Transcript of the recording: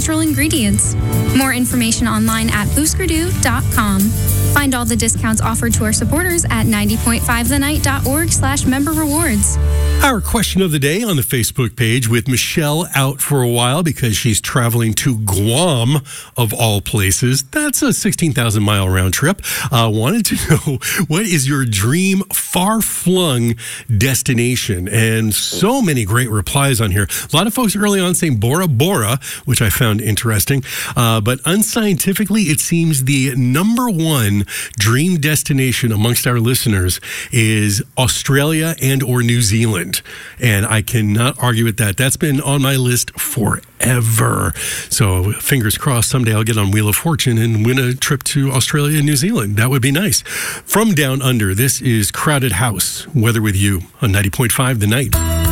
natural ingredients. More information online at booskaroo.com. Find all the discounts offered to our supporters at 90.5thenight.org/member rewards. Our question of the day on the Facebook page with Michelle out for a while because she's traveling to Guam, of all places. That's a 16,000-mile round trip. Wanted to know, what is your dream far-flung destination? And so many great replies on here. A lot of folks early on saying Bora Bora, which I found interesting. But unscientifically, it seems the number one dream destination amongst our listeners is Australia and or New Zealand. And I cannot argue with that. That's been on my list forever. So fingers crossed, someday I'll get on Wheel of Fortune and win a trip to Australia and New Zealand. That would be nice. From Down Under, this is Crowded House. Weather with you on 90.5 The Night.